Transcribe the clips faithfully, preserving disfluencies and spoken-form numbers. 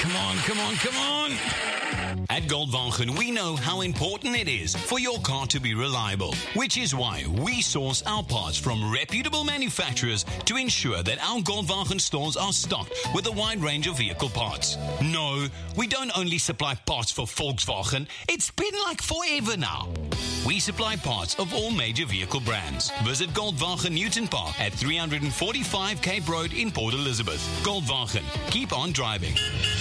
Come on, come on, come on. At Goldwagen, we know how important it is for your car to be reliable, which is why we source our parts from reputable manufacturers to ensure that our Goldwagen stores are stocked with a wide range of vehicle parts. No, we don't only supply parts for Volkswagen, it's been like forever now. We supply parts of all major vehicle brands. Visit Goldwagen Newton Park at three forty-five Cape Road in Port Elizabeth. Goldwagen, keep on driving.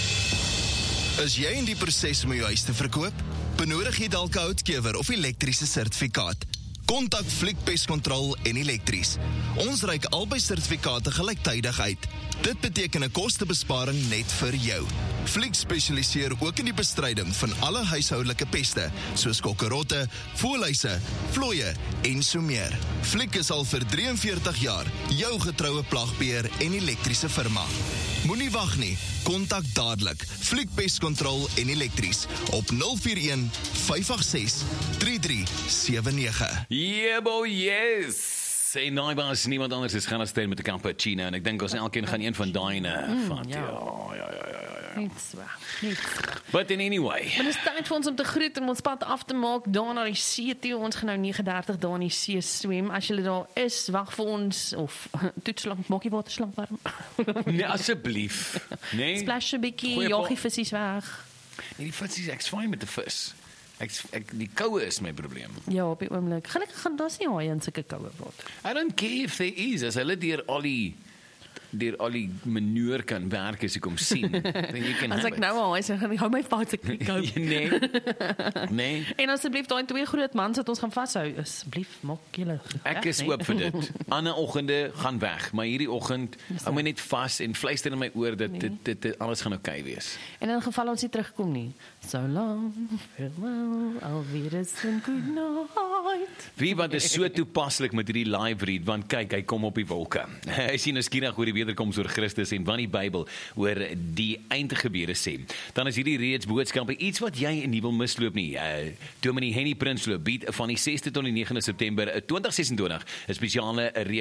Is jy in die proses om jou huis te verkoop? Benodig jy dalk 'n houtkewer of elektriese sertifikaat? Kontak Fliek Pest Control en Elektries. Ons reik albei sertifikate gelyktydig uit. Dit beteken 'n kostebesparing net vir jou. Fliek spesialiseer ook in die bestryding van alle huishoudelike peste, soos kokkerotte, voëlhuise, vlooie en so meer. Fliek is al vir drieënveertig jaar jou getroue plagbeheer en elektriese firma. Moenie wag nie, kontak dadelik Fliek Pest Control en Elektries op nul vier een, vyf agt ses, drie drie sewe nege. Yeah, boy, yes! Sê naai baas, niemand anders is gaan as met 'n cappuccino en ek dink ons elkeen gaan een van daai mm, vat. Ja. Ja, ja, ja, ja, ja. Niet zwaar, niet zwaar. But in anyway. Maar het is tyd vir ons om te groet en ons pad af te maak daar na die see toe. Ons gaan nou nege dertig daar in die see swem. As julle daar is, wag vir ons of toetslang, maak die waterslang warm. Nee, asseblief. Nee. Splash 'n bietjie, Goeie jaggie pa- vissies weg. Nee, die vissies, ek's fyn met die vis. Ek, ek die koue is my probleem. Ja, op die oomblik. Gelukkig gaan daar's nie haai in sulke koue water. I don't care if there is, as hulle deur al die deur al die manure kan werk as ek kom sien. Then you can As have ek it. nou al is, dan gaan ek hou my vas ek nie koop. Nee. Nee. En asseblief daai twee groot mans wat ons gaan vashou, asseblief maak julle. Ek is oop vir dit. Ander oggende gaan weg, maar hierdie oggend hou my net vas en fluister in my oor dat Nee. dit, dit, dit alles gaan oukei okay wees. En in geval ons nie terugkom nie. So long, farewell, alweer is 'n good night. Wie wat is so toepaslik met hierdie live read, want kyk, hy kom op die wolke. Hy sien nuuskierig oor die wederkoms oor Christus en wat die Bybel oor die eindgebeure sê. Dan is hierdie reeds boodskappe iets wat jy nie wil misloop nie. Uh, Dominee Henny Prinsloo bied van die sesde tot die negende September twintig ses en twintig 'n spesiale reeks